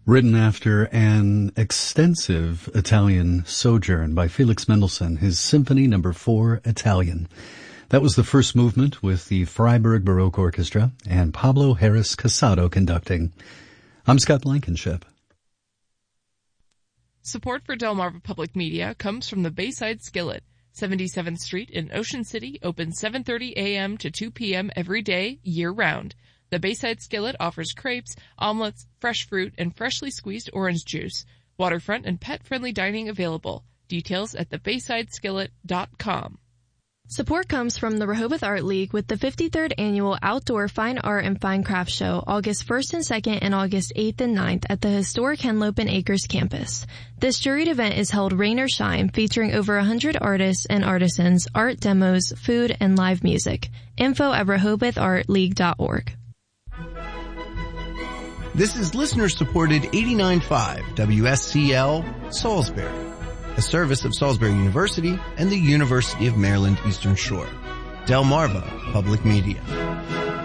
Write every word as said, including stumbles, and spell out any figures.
Written after an extensive Italian sojourn by Felix Mendelssohn, his Symphony Number four Italian. That was the first movement with the Freiburg Baroque Orchestra and Pablo Harris Casado conducting. I'm Scott Blankenship. Support for Delmarva Public Media comes from the Bayside Skillet, seventy-seventh Street in Ocean City, open seven thirty a.m. to two p.m. every day, year-round. The Bayside Skillet offers crepes, omelets, fresh fruit, and freshly squeezed orange juice. Waterfront and pet-friendly dining available. Details at the bayside skillet dot com. Support comes from the Rehoboth Art League with the fifty-third Annual Outdoor Fine Art and Fine Craft Show, August first and second and August eighth and ninth at the historic Henlopen Acres campus. This juried event is held rain or shine, featuring over one hundred artists and artisans, art demos, food, and live music. Info at rehoboth art league dot org. This is listener-supported eighty-nine point five W S C L Salisbury, a service of Salisbury University and the University of Maryland Eastern Shore. Delmarva Public Media.